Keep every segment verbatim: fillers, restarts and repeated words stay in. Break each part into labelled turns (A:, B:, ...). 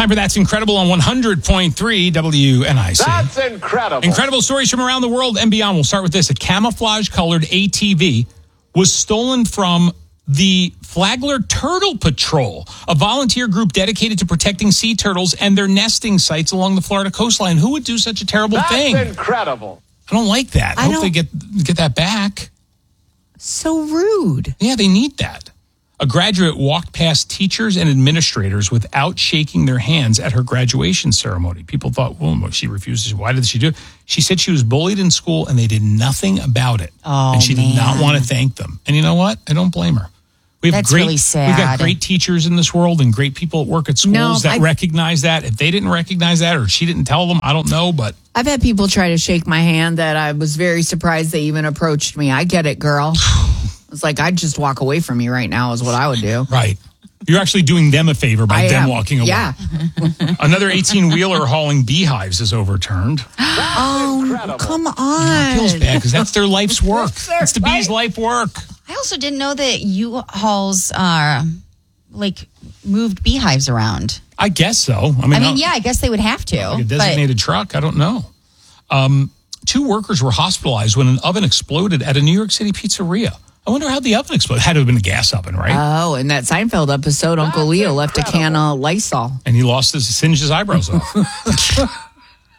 A: time for That's Incredible on one hundred point three W N I C.
B: That's incredible.
A: Incredible stories from around the world and beyond. We'll start with this. A camouflage-colored A T V was stolen from the Flagler Turtle Patrol, a volunteer group dedicated to protecting sea turtles and their nesting sites along the Florida coastline. Who would do such a terrible
B: That's
A: thing?
B: That's incredible.
A: I don't like that. I,
C: I
A: hope they get get that back.
C: So rude.
A: Yeah, they need that. A graduate walked past teachers and administrators without shaking their hands at her graduation ceremony. People thought, well, she refuses. Why did she do it? She said she was bullied in school and they did nothing about it.
C: Oh,
A: and she
C: man.
A: did not want to thank them. And you know what? I don't blame her. We have
C: That's
A: great,
C: really sad.
A: We've got great teachers in this world and great people at work at schools
C: No,
A: that
C: I've-
A: recognize that. If they didn't recognize that or she didn't tell them, I don't know, but
C: I've had people try to shake my hand that I was very surprised they even approached me. I get it, girl. It's like, I'd just walk away from you right now is what I would do.
A: right. You're actually doing them a favor by
C: I
A: them
C: am.
A: walking away.
C: Yeah.
A: Another eighteen-wheeler hauling beehives is overturned.
C: Oh,
B: incredible.
C: come
A: It
C: on.
A: feels bad because that's their life's work.
C: their
A: It's the bees' life work.
D: I also didn't know that U-Hauls are like moved beehives around.
A: I guess so. I mean,
D: I mean,
A: not-
D: yeah, I guess they would have to.
A: like a
D: but
A: designated truck. I don't know. Um, two workers were hospitalized when an oven exploded at a New York City pizzeria. I wonder how the oven exploded. Had to have been a gas oven, right?
C: Oh, in that Seinfeld episode, Uncle
B: That's
C: Leo left a
B: incredible.
C: can of Lysol.
A: and he lost his, singed his eyebrows off.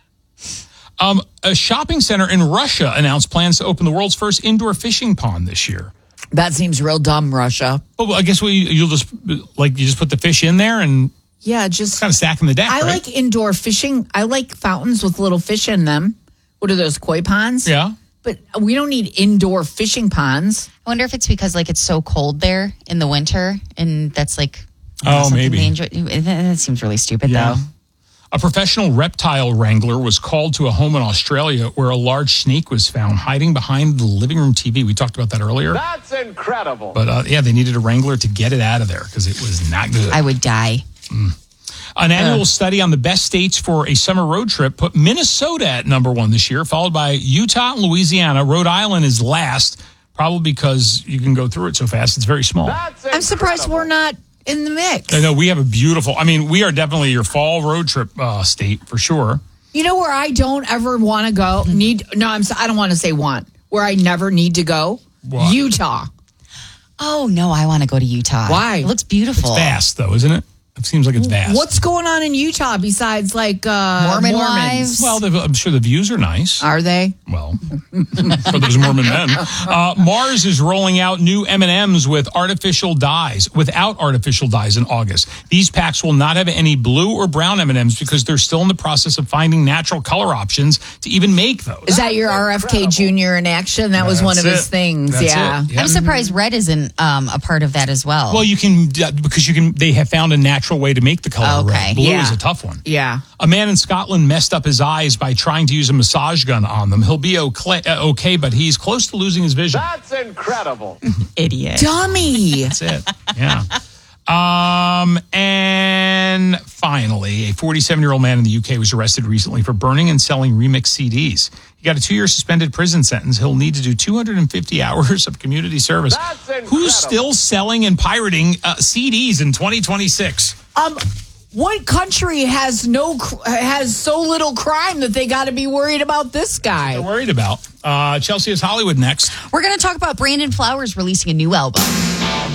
A: um, a shopping center in Russia announced plans to open the world's first indoor fishing pond this year.
C: That seems real dumb, Russia.
A: Well, I guess we you'll just like you just put the fish in there and
C: Yeah, just
A: kind of stacking the deck.
C: I
A: right?
C: like indoor fishing. I like fountains with little fish in them. What are those, koi ponds?
A: Yeah.
C: But we don't need indoor fishing ponds.
D: I wonder if it's because like it's so cold there in the winter, and that's like
A: Oh,
D: something
A: maybe.
D: they enjoy. That seems really stupid,
A: Yeah.
D: though.
A: A professional reptile wrangler was called to a home in Australia where a large snake was found hiding behind the living room T V. We talked about that earlier.
B: That's incredible.
A: But uh, yeah, they needed a wrangler to get it out of there because it was not good.
D: I would die.
A: An annual study on the best states for a summer road trip put Minnesota at number one this year, followed by Utah and Louisiana. Rhode Island is last, probably because you can go through it so fast. It's very small.
B: That's
C: I'm surprised
B: incredible.
C: we're not in the mix.
A: I know we have a beautiful, I mean, we are definitely your fall road trip uh, state for sure.
C: You know where I don't ever want to go? Need no, I'm. so- I don't want to say want. Where I never need to go?
A: What?
C: Utah.
D: Oh, no, I want to go to Utah.
C: Why?
D: It looks beautiful.
A: Vast, though, isn't it? It seems like it's vast.
C: What's going on in Utah besides like uh,
D: Mormon
C: Mormons?
D: wives?
A: Well, the, I'm sure the views are nice.
C: Are they?
A: Well, for those Mormon men. Uh, Mars is rolling out new M and M's with artificial dyes, without artificial dyes in August. These packs will not have any blue or brown M and M's because they're still in the process of finding natural color options to even make those.
C: Is that your R F K Junior in action? That was one
A: That's
C: of his
A: it.
C: things.
A: That's
C: yeah.
A: it. Yeah.
D: I'm surprised red isn't um, a part of that as well.
A: Well, you can, because you can, they have found a natural way to make the color
D: Okay.
A: red. Blue
C: Yeah.
A: is a tough one.
C: Yeah.
A: A man in Scotland messed up his eyes by trying to use a massage gun on them. He'll be okay, uh, okay but he's close to losing his vision.
B: That's incredible.
D: Idiot.
C: Dummy.
A: That's it. Yeah. Um, and finally, a forty-seven-year-old man in the U K was arrested recently for burning and selling remixed C Ds. He got a two-year suspended prison sentence. He'll need to do two hundred fifty hours of community service.
B: That's incredible.
A: Who's still selling and pirating uh, C Ds in twenty twenty-six?
C: Um, what country has no cr- has so little crime that they got to be worried about this guy?
A: They're worried about. Uh, Chelsea is Hollywood next.
D: We're going to talk about Brandon Flowers releasing a new album.